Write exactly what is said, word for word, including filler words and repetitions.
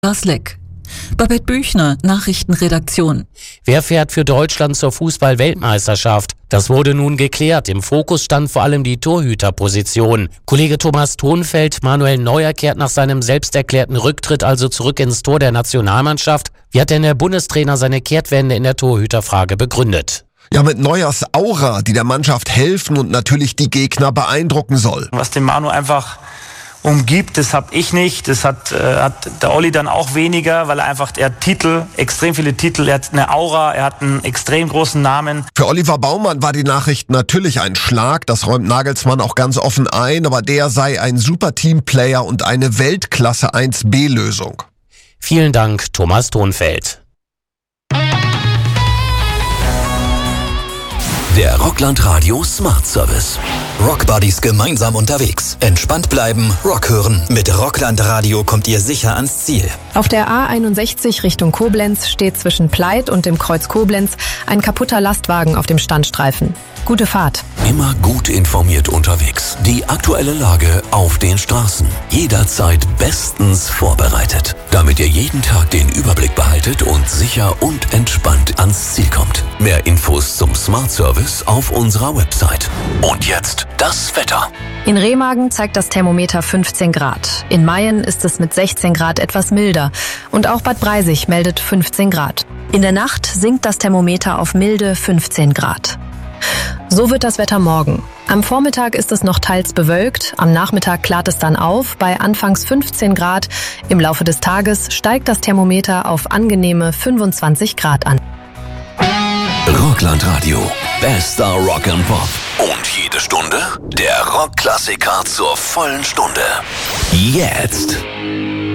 Lars Leck. Babette Büchner, Nachrichtenredaktion. Wer fährt für Deutschland zur Fußball-Weltmeisterschaft? Das wurde nun geklärt. Im Fokus stand vor allem die Torhüterposition. Kollege Thomas Thonfeld, Manuel Neuer kehrt nach seinem selbsterklärten Rücktritt also zurück ins Tor der Nationalmannschaft. Wie hat denn der Bundestrainer seine Kehrtwende in der Torhüterfrage begründet? Ja, mit Neuers Aura, die der Mannschaft helfen und natürlich die Gegner beeindrucken soll. Was den Manu einfach umgibt, das habe ich nicht, das hat, äh, hat der Olli dann auch weniger, weil er einfach, er hat Titel, extrem viele Titel, er hat eine Aura, er hat einen extrem großen Namen. Für Oliver Baumann war die Nachricht natürlich ein Schlag, das räumt Nagelsmann auch ganz offen ein, aber der sei ein super Teamplayer und eine Weltklasse eins B Lösung. Vielen Dank, Thomas Thonfeld. Der Rockland Radio Smart Service. Rockbuddies gemeinsam unterwegs. Entspannt bleiben, Rock hören. Mit Rockland Radio kommt ihr sicher ans Ziel. Auf der A einundsechzig Richtung Koblenz steht zwischen Pleit und dem Kreuz Koblenz ein kaputter Lastwagen auf dem Standstreifen. Gute Fahrt. Immer gut informiert unterwegs. Die aktuelle Lage auf den Straßen. Jederzeit bestens vorbereitet. Damit ihr jeden Tag den Überblick behaltet und sicher und entspannt ans Ziel kommt. Mehr Infos zum Smart Service auf unserer Website. Und jetzt das Wetter. In Remagen zeigt das Thermometer fünfzehn Grad. In Mayen ist es mit sechzehn Grad etwas milder. Und auch Bad Breisig meldet fünfzehn Grad. In der Nacht sinkt das Thermometer auf milde fünfzehn Grad. So wird das Wetter morgen. Am Vormittag ist es noch teils bewölkt, am Nachmittag klart es dann auf, bei anfangs fünfzehn Grad. Im Laufe des Tages steigt das Thermometer auf angenehme fünfundzwanzig Grad an. Rockland Radio, bester Rock and Pop. Und jede Stunde der Rockklassiker zur vollen Stunde. Jetzt